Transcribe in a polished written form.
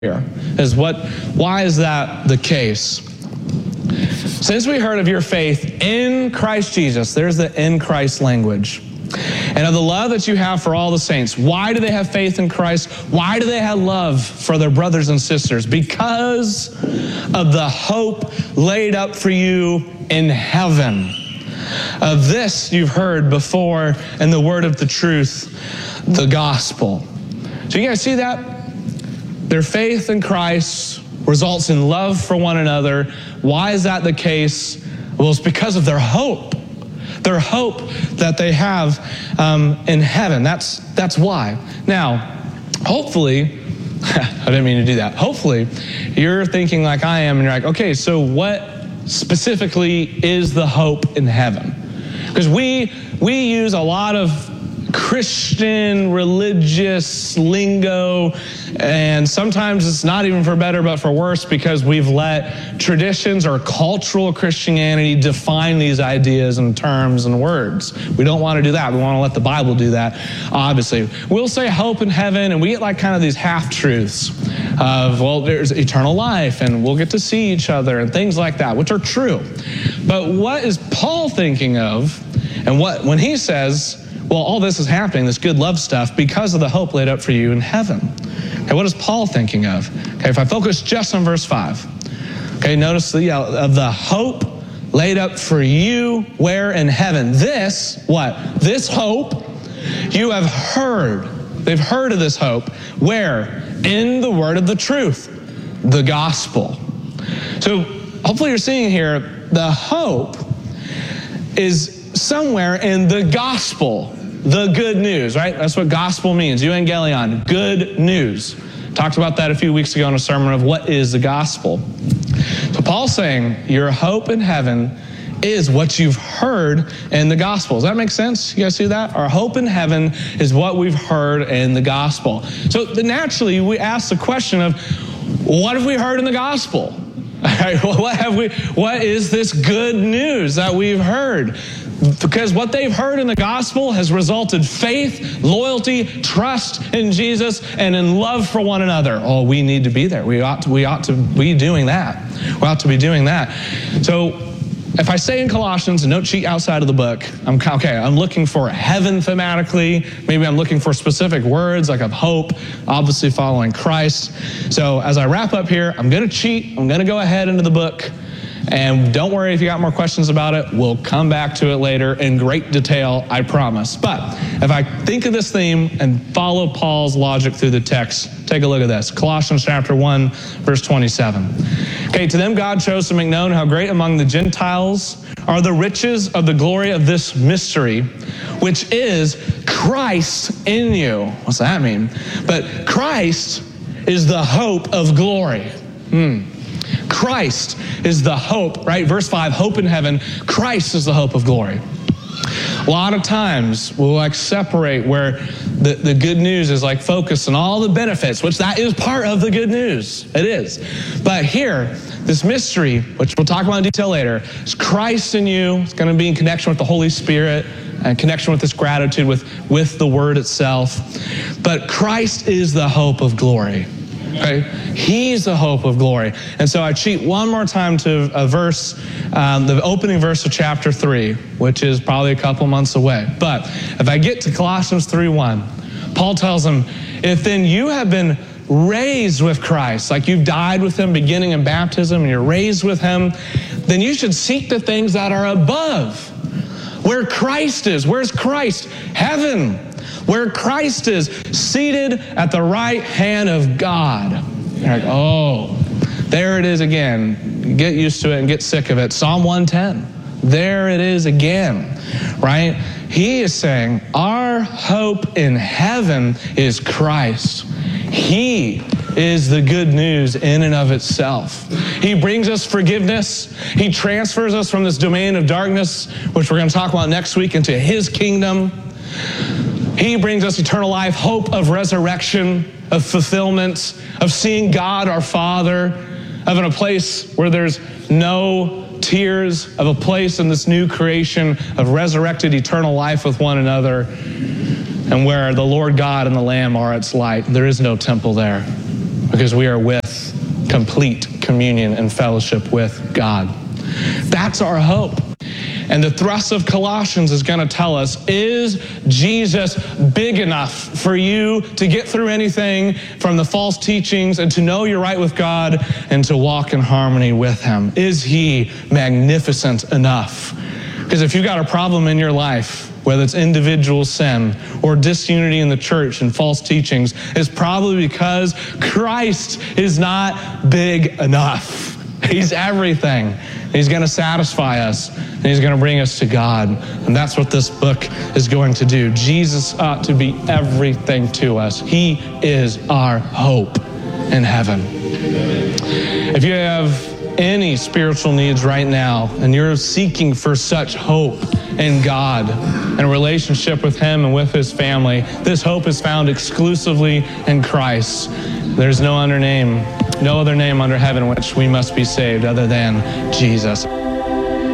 here is why is that the case? Since we heard of your faith in Christ Jesus, there's the in Christ language, and of the love that you have for all the saints. Why do they have faith in Christ? Why do they have love for their brothers and sisters? Because of the hope laid up for you in heaven. Of this you've heard before in the word of the truth, the gospel. So you guys see that? Their faith in Christ results in love for one another. Why is that the case? Well, it's because of their hope. Their hope that they have in heaven. That's why. Now, hopefully, I didn't mean to do that. Hopefully, you're thinking like I am, and you're like, okay, so what specifically is the hope in heaven? Because we use a lot of Christian religious lingo, and sometimes it's not even for better but for worse, because we've let traditions or cultural Christianity define these ideas and terms and words. We don't want to do that. We want to let the Bible do that, obviously. We'll say hope in heaven, and we get like kind of these half-truths of, well, there's eternal life, and we'll get to see each other, and things like that, which are true. But what is Paul thinking of, and when he says, well, all this is happening, this good love stuff, because of the hope laid up for you in heaven? Okay, what is Paul thinking of? Okay, if I focus just on verse 5, okay, notice of the hope laid up for you where in heaven. This, what? This hope you have heard. They've heard of this hope. Where? In the word of the truth, the gospel. So hopefully you're seeing here, the hope is somewhere in the gospel. The good news, right? That's what gospel means. Euangelion, good news. Talked about that a few weeks ago in a sermon of what is the gospel. So Paul's saying your hope in heaven is what you've heard in the gospel. Does that make sense? You guys see that? Our hope in heaven is what we've heard in the gospel. So naturally, we ask the question of, what have we heard in the gospel? What is this good news that we've heard? Because what they've heard in the gospel has resulted faith, loyalty, trust in Jesus, and in love for one another. Oh, we need to be there. We ought to be doing that. We ought to be doing that. So if I say in Colossians, and don't cheat outside of the book, I'm looking for heaven thematically. Maybe I'm looking for specific words like of hope, obviously following Christ. So as I wrap up here, I'm going to cheat. I'm going to go ahead into the book. And don't worry if you got more questions about it. We'll come back to it later in great detail, I promise. But if I think of this theme and follow Paul's logic through the text, take a look at this. Colossians chapter 1, verse 27. Okay, to them God chose to make known how great among the Gentiles are the riches of the glory of this mystery, which is Christ in you. What's that mean? But Christ is the hope of glory. Christ is the hope, right? Verse 5, hope in heaven. Christ is the hope of glory. A lot of times we'll separate where the good news is focused on all the benefits, which that is part of the good news. It is. But here, this mystery, which we'll talk about in detail later, is Christ in you. It's going to be in connection with the Holy Spirit and connection with this gratitude with the Word itself. But Christ is the hope of glory. Okay? He's the hope of glory. And so I cheat one more time to a verse, the opening verse of chapter 3, which is probably a couple months away. But if I get to Colossians 3:1, Paul tells them, if then you have been raised with Christ, like you've died with him beginning in baptism and you're raised with him, then you should seek the things that are above, where Christ is. Where's Christ? Heaven. Where Christ is seated at the right hand of God. You're like, oh, there it is again. Get used to it and get sick of it. Psalm 110. There it is again, right? He is saying our hope in heaven is Christ. He is the good news in and of itself. He brings us forgiveness. He transfers us from this domain of darkness, which we're going to talk about next week, into his kingdom. He brings us eternal life, hope of resurrection, of fulfillment, of seeing God our Father, of in a place where there's no tears, of a place in this new creation of resurrected eternal life with one another, and where the Lord God and the Lamb are its light. There is no temple there. because we are with complete communion and fellowship with God. That's our hope. And the thrust of Colossians is going to tell us, is Jesus big enough for you to get through anything from the false teachings and to know you're right with God and to walk in harmony with him? Is he magnificent enough? Because if you've got a problem in your life, whether it's individual sin or disunity in the church and false teachings, it's probably because Christ is not big enough. He's everything. He's going to satisfy us, and he's going to bring us to God. And that's what this book is going to do. Jesus ought to be everything to us. He is our hope in heaven. If you have any spiritual needs right now, and you're seeking for such hope in God and a relationship with him and with his family, this hope is found exclusively in Christ. There's no other name under heaven in which we must be saved other than Jesus.